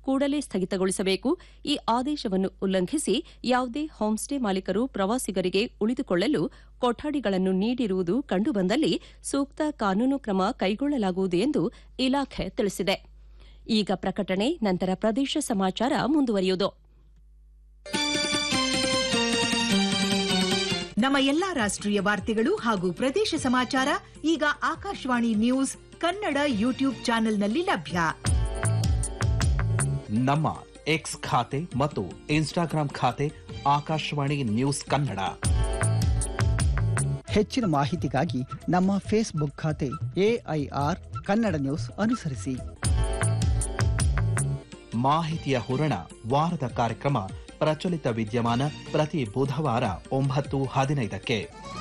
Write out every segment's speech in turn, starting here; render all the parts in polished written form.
ಕೂಡಲೇ ಸ್ಥಗಿತಗೊಳಿಸಬೇಕು. ಈ ಆದೇಶವನ್ನು ಉಲ್ಲಂಘಿಸಿ ಯಾವುದೇ ಹೋಂಸ್ಟೇ ಮಾಲೀಕರು ಪ್ರವಾಸಿಗರಿಗೆ ಉಳಿದುಕೊಳ್ಳಲು ಕೊಠಡಿಗಳನ್ನು ನೀಡಿರುವುದು ಕಂಡುಬಂದಲ್ಲಿ ಸೂಕ್ತ ಕಾನೂನು ಕ್ರಮ ಕೈಗೊಳ್ಳಲಾಗುವುದು ಎಂದು ಇಲಾಖೆ ತಿಳಿಸಿದೆ. ಈಗ ಪ್ರಕಟಣೆ, ನಂತರ ಪ್ರದೇಶ ಸಮಾಚಾರ ಮುಂದುವರಿಯುವುದು. ನಮ್ಮ ಎಲ್ಲಾ ರಾಷ್ಟ್ರೀಯ ವಾರ್ತೆಗಳು ಹಾಗೂ ಪ್ರದೇಶ ಸಮಾಚಾರ ಈಗ ಆಕಾಶವಾಣಿ ನ್ಯೂಸ್ ಕನ್ನಡ ಯೂಟ್ಯೂಬ್ ಚಾನೆಲ್ನಲ್ಲಿ ಲಭ್ಯ. ನಮ್ಮ ಎಕ್ಸ್ ಖಾತೆ ಮತ್ತು ಇನ್ಸ್ಟಾಗ್ರಾಂ ಖಾತೆ ಆಕಾಶವಾಣಿ ನ್ಯೂಸ್ ಕನ್ನಡ. ಹೆಚ್ಚಿನ ಮಾಹಿತಿಗಾಗಿ ನಮ್ಮ ಫೇಸ್ಬುಕ್ ಖಾತೆ AIR ಕನ್ನಡ ನ್ಯೂಸ್ ಅನುಸರಿಸಿ. ಮಾಹಿತಿಯ ಹೂರಣ ವಾರದ ಕಾರ್ಯಕ್ರಮ ಪ್ರಚಲಿತ ವಿದ್ಯಮಾನ ಪ್ರತಿ ಬುಧವಾರ 9:15ಕ್ಕೆ.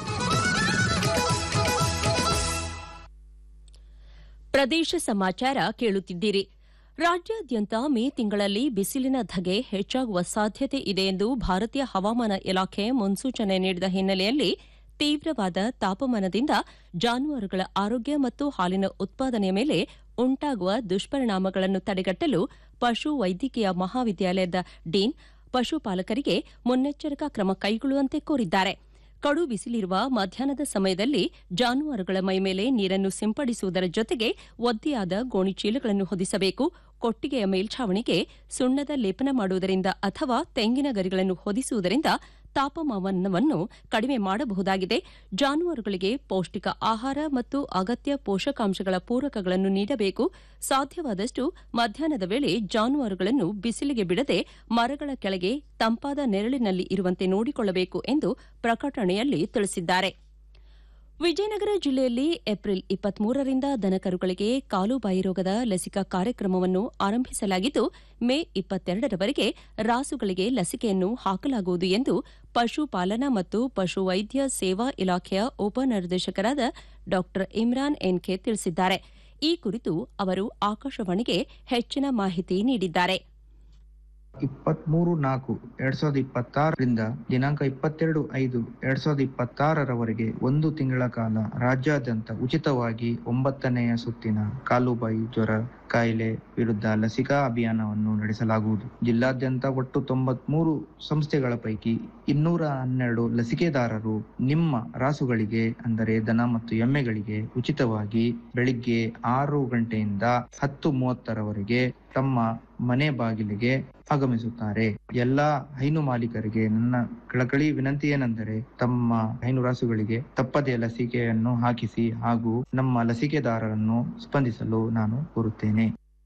ಪ್ರದೇಶ ಸಮಾಚಾರ ಕೇಳುತ್ತಿದ್ದೀರಿ. ರಾಜ್ಯಾದ್ಯಂತ ಮೇ ತಿಂಗಳಲ್ಲಿ ಬಿಸಿಲಿನ ಧಗೆ ಹೆಚ್ಚಾಗುವ ಸಾಧ್ಯತೆ ಇದೆ ಎಂದು ಭಾರತೀಯ ಹವಾಮಾನ ಇಲಾಖೆ ಮುನ್ಸೂಚನೆ ನೀಡಿದ ಹಿನ್ನೆಲೆಯಲ್ಲಿ ತೀವ್ರವಾದ ತಾಪಮಾನದಿಂದ ಜಾನುವಾರುಗಳ ಆರೋಗ್ಯ ಮತ್ತು ಹಾಲಿನ ಉತ್ಪಾದನೆಯ ಮೇಲೆ ಉಂಟಾಗುವ ದುಷ್ಪರಿಣಾಮಗಳನ್ನು ತಡೆಗಟ್ಟಲು ಪಶು ವೈದ್ಯಕೀಯ ಮಹಾವಿದ್ಯಾಲಯದ ಡೀನ್ ಪಶುಪಾಲಕರಿಗೆ ಮುನ್ನೆಚ್ಚರಿಕಾ ಕ್ರಮ ಕೈಗೊಳ್ಳುವಂತೆ ಕೋರಿದ್ದಾರೆ. ಕಡು ಬಿಸಿಲಿರುವ ಮಧ್ಯಾಹ್ನದ ಸಮಯದಲ್ಲಿ ಜಾನುವಾರುಗಳ ಮೈಮೇಲೆ ನೀರನ್ನು ಸಿಂಪಡಿಸುವುದರ ಜೊತೆಗೆ ಒದ್ದೆಯಾದ ಗೋಣಿಚೀಲಗಳನ್ನು ಹೊದಿಸಬೇಕು. ಕೊಟ್ಟಿಗೆಯ ಮೇಲ್ಛಾವಣಿಗೆ ಸುಣ್ಣದ ಲೇಪನ ಮಾಡುವುದರಿಂದ ಅಥವಾ ತೆಂಗಿನ ಗರಿಗಳನ್ನು ಹೊದಿಸುವುದರಿಂದ ತಾಪಮಾನವನ್ನು ಕಡಿಮೆ ಮಾಡಬಹುದಾಗಿದೆ. ಜಾನುವಾರುಗಳಿಗೆ ಪೌಷ್ಟಿಕ ಆಹಾರ ಮತ್ತು ಅಗತ್ಯ ಪೋಷಕಾಂಶಗಳ ಪೂರಕಗಳನ್ನು ನೀಡಬೇಕು. ಸಾಧ್ಯವಾದಷ್ಟು ಮಧ್ಯಾಹ್ನದ ವೇಳೆ ಜಾನುವಾರುಗಳನ್ನು ಬಿಸಿಲಿಗೆ ಬಿಡದೆ ಮರಗಳ ಕೆಳಗೆ ತಂಪಾದ ನೆರಳಿನಲ್ಲಿ ಇರುವಂತೆ ನೋಡಿಕೊಳ್ಳಬೇಕು ಎಂದು ಪ್ರಕಟಣೆಯಲ್ಲಿ ತಿಳಿಸಿದ್ದಾರೆ. ವಿಜಯನಗರ ಜಿಲ್ಲೆಯಲ್ಲಿ ಏಪ್ರಿಲ್ 23ರಿಂದ ದನಕರುಗಳಿಗೆ ಕಾಲುಬಾಯಿ ರೋಗದ ಲಸಿಕಾ ಕಾರ್ಯಕ್ರಮವನ್ನು ಆರಂಭಿಸಲಾಗಿದ್ದು, ಮೇ 22ರವರೆಗೆ ರಾಸುಗಳಿಗೆ ಲಸಿಕೆಯನ್ನು ಹಾಕಲಾಗುವುದು ಎಂದು ಪಶುಪಾಲನಾ ಮತ್ತು ಪಶುವೈದ್ಯ ಸೇವಾ ಇಲಾಖೆಯ ಉಪನಿರ್ದೇಶಕರಾದ ಡಾ ಇಮ್ರಾನ್ ಎನ್ಕೆ ತಿಳಿಸಿದ್ದಾರೆ. ಈ ಕುರಿತು ಅವರು ಆಕಾಶವಾಣಿಗೆ ಹೆಚ್ಚಿನ ಮಾಹಿತಿ ನೀಡಿದ್ದಾರೆ. 23/4/2026 ದಿನಾಂಕ 22/5/2026 ಒಂದು ತಿಂಗಳ ಕಾಲ ರಾಜ್ಯಾದ್ಯಂತ ಉಚಿತವಾಗಿ 9ನೇ ಸುತ್ತಿನ ಕಾಲುಬಾಯಿ ಜ್ವರ ಕಾಯಿಲೆ ವಿರುದ್ಧ ಲಸಿಕಾ ಅಭಿಯಾನವನ್ನು ನಡೆಸಲಾಗುವುದು. ಜಿಲ್ಲಾದ್ಯಂತ ಒಟ್ಟು 93 ಸಂಸ್ಥೆಗಳ ಪೈಕಿ 212 ಲಸಿಕೆದಾರರು ನಿಮ್ಮ ರಾಸುಗಳಿಗೆ ಅಂದರೆ ದನ ಮತ್ತು ಎಮ್ಮೆಗಳಿಗೆ ಉಚಿತವಾಗಿ ಬೆಳಿಗ್ಗೆ 6 ಗಂಟೆಯಿಂದ 10:30ರವರೆಗೆ ತಮ್ಮ ಮನೆ ಬಾಗಿಲಿಗೆ ಆಗಮಿಸುತ್ತಾರೆ. ಎಲ್ಲಾ ಹೈನು ಮಾಲೀಕರಿಗೆ ನನ್ನ ಕಳಕಳಿ ವಿನಂತಿ ಏನೆಂದರೆ ತಮ್ಮ ಹೈನು ರಾಸುಗಳಿಗೆ ತಪ್ಪದೇ ಲಸಿಕೆಯನ್ನು ಹಾಕಿಸಿ ಹಾಗೂ ನಮ್ಮ ಲಸಿಕೆದಾರರನ್ನು ಸ್ಪಂದಿಸಲು ನಾನು ಕೋರುತ್ತೇನೆ.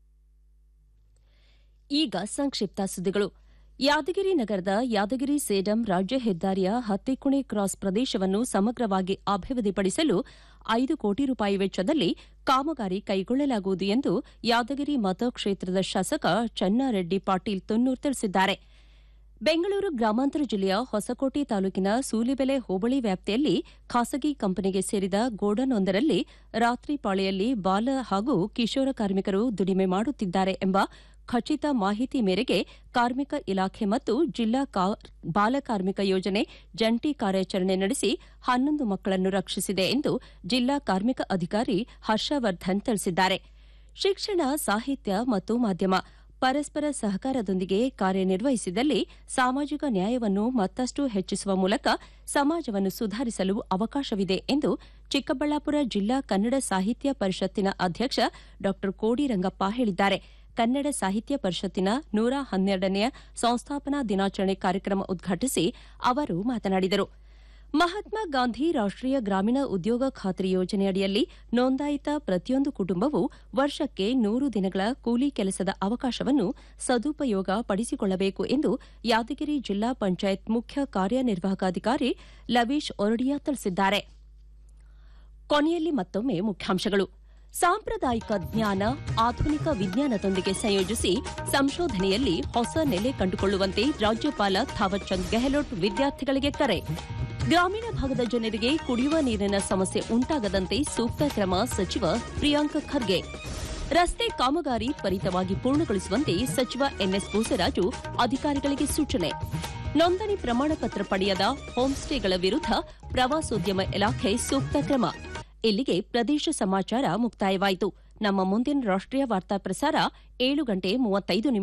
ಈಗ ಸಂಕ್ಷಿಪ್ತ ಸುದ್ದಿಗಳು. ಯಾದಗಿರಿ ನಗರದ ಯಾದಗಿರಿ ಸೇಡಂ ರಾಜ್ಯ ಹೆದ್ದಾರಿಯ ಹತ್ತಿಕುಣೆ ಕ್ರಾಸ್ ಪ್ರದೇಶವನ್ನು ಸಮಗ್ರವಾಗಿ ಅಭಿವೃದ್ಧಿಪಡಿಸಲು 5 ಕೋಟಿ ರೂಪಾಯಿ ವೆಚ್ಚದಲ್ಲಿ ಕಾಮಗಾರಿ ಕೈಗೊಳ್ಳಲಾಗುವುದು ಎಂದು ಯಾದಗಿರಿ ಮತಕ್ಷೇತ್ರದ ಶಾಸಕ ಚನ್ನಾರೆಡ್ಡಿ ಪಾಟೀಲ್ ತುನ್ನೂರ್ ತಿಳಿಸಿದ್ದಾರೆ. ಬೆಂಗಳೂರು ಗ್ರಾಮಾಂತರ ಜಿಲ್ಲೆಯ ಹೊಸಕೋಟೆ ತಾಲೂಕಿನ ಸೂಲಿಬೆಲೆ ಹೋಬಳಿ ವ್ಯಾಪ್ತಿಯಲ್ಲಿ ಖಾಸಗಿ ಕಂಪನಿಗೆ ಸೇರಿದ ಗೋಡನ್ವೊಂದರಲ್ಲಿ ರಾತ್ರಿ ಪಾಳಿಯಲ್ಲಿ ಬಾಲ ಹಾಗೂ ಕಿಶೋರ ಕಾರ್ಮಿಕರು ದುಡಿಮೆ ಮಾಡುತ್ತಿದ್ದಾರೆ ಎಂಬ ಖಚಿತ ಮಾಹಿತಿ ಮೇರೆಗೆ ಕಾರ್ಮಿಕ ಇಲಾಖೆ ಮತ್ತು ಜಿಲ್ಲಾ ಬಾಲ ಕಾರ್ಮಿಕ ಯೋಜನೆ ಜಂಟಿ ಕಾರ್ಯಾಚರಣೆ ನಡೆಸಿ 11 ಮಕ್ಕಳನ್ನು ರಕ್ಷಿಸಿದೆ ಎಂದು ಜಿಲ್ಲಾ ಕಾರ್ಮಿಕ ಅಧಿಕಾರಿ ಹರ್ಷವರ್ಧನ್ ತಿಳಿಸಿದ್ದಾರೆ. ಶಿಕ್ಷಣ, ಸಾಹಿತ್ಯ ಮತ್ತು ಮಾಧ್ಯಮ ಪರಸ್ಪರ ಸಹಕಾರದೊಂದಿಗೆ ಕಾರ್ಯನಿರ್ವಹಿಸಿದಲ್ಲಿ ಸಾಮಾಜಿಕ ನ್ಯಾಯವನ್ನು ಮತ್ತಷ್ಟು ಹೆಚ್ಚಿಸುವ ಮೂಲಕ ಸಮಾಜವನ್ನು ಸುಧಾರಿಸಲು ಅವಕಾಶವಿದೆ ಎಂದು ಚಿಕ್ಕಬಳ್ಳಾಪುರ ಜಿಲ್ಲಾ ಕನ್ನಡ ಸಾಹಿತ್ಯ ಪರಿಷತ್ತಿನ ಅಧ್ಯಕ್ಷ ಡಾ ಕೋಡಿ ರಂಗಪ್ಪ ಹೇಳಿದ್ದಾರೆ. ಕನ್ನಡ ಸಾಹಿತ್ಯ ಪರಿಷತ್ತಿನ 112ನೇ ಸಂಸ್ಥಾಪನಾ ದಿನಾಚರಣೆ ಕಾರ್ಯಕ್ರಮ ಉದ್ಘಾಟಿಸಿ ಅವರು ಮಾತನಾಡಿದರು. ಮಹಾತ್ಮ ಗಾಂಧಿ ರಾಷ್ಟೀಯ ಗ್ರಾಮೀಣ ಉದ್ಯೋಗ ಖಾತ್ರಿ ಯೋಜನೆಯಡಿಯಲ್ಲಿ ನೋಂದಾಯಿತ ಪ್ರತಿಯೊಂದು ಕುಟುಂಬವೂ ವರ್ಷಕ್ಕೆ 100 ದಿನಗಳ ಕೂಲಿ ಕೆಲಸದ ಅವಕಾಶವನ್ನು ಸದುಪಯೋಗ ಪಡಿಸಿಕೊಳ್ಳಬೇಕು ಎಂದು ಯಾದಗಿರಿ ಜಿಲ್ಲಾ ಪಂಚಾಯತ್ ಮುಖ್ಯ ಕಾರ್ಯನಿರ್ವಾಹಕಾಧಿಕಾರಿ ಲವೀಶ್ ಒರಡಿಯಾ ತಿಳಿಸಿದ್ದಾರೆ. ಕೊನೆಯಲ್ಲಿ ಮತ್ತೊಮ್ಮೆ ಮುಖ್ಯಾಂಶಗಳು. ಸಾಂಪ್ರದಾಯಿಕ ಜ್ಞಾನ ಆಧುನಿಕ ವಿಜ್ಞಾನದೊಂದಿಗೆ ಸಂಯೋಜಿಸಿ ಸಂಶೋಧನೆಯಲ್ಲಿ ಹೊಸ ನೆಲೆ ಕಂಡುಕೊಳ್ಳುವಂತೆ ರಾಜ್ಯಪಾಲ ಥಾವರ್ ಚಂದ್ ಗೆಹ್ಲೋಟ್ ವಿದ್ಯಾರ್ಥಿಗಳಿಗೆ ಕರೆ. ಗ್ರಾಮೀಣ ಭಾಗದ ಜನರಿಗೆ ಕುಡಿಯುವ ನೀರಿನ ಸಮಸ್ಯೆ ಉಂಟಾಗದಂತೆ ಸೂಕ್ತ ಕ್ರಮ ಸಚಿವ ಪ್ರಿಯಾಂಕ್ ಖರ್ಗೆ. ರಸ್ತೆ ಕಾಮಗಾರಿ ತ್ವರಿತವಾಗಿ ಪೂರ್ಣಗೊಳಿಸುವಂತೆ ಸಚಿವ ಎನ್ಎಸ್ ಬೋಸರಾಜು ಅಧಿಕಾರಿಗಳಿಗೆ ಸೂಚನೆ. ನೋಂದಣಿ ಪ್ರಮಾಣ ಪತ್ರ ಪಡೆಯದ ಹೋಂಸ್ಟೇಗಳ ವಿರುದ್ಧ ಪ್ರವಾಸೋದ್ಯಮ ಇಲಾಖೆ ಸೂಕ್ತ ಕ್ರಮ. ಇಲ್ಲಿಗೆ ಪ್ರದೇಶ ಸಮಾಚಾರ ಮುಕ್ತಾಯವಾಯಿತು. ನಮ್ಮ ಮುಂದಿನ ರಾಷ್ಟ್ರೀಯ ವಾರ್ತಾ ಪ್ರಸಾರ 7:35